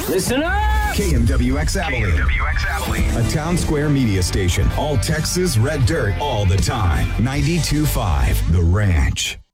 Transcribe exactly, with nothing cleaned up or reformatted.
Listen up! K M W X Abilene. K M W X Abilene. A Town Square media station. All Texas red dirt all the time. ninety-two point five The Ranch.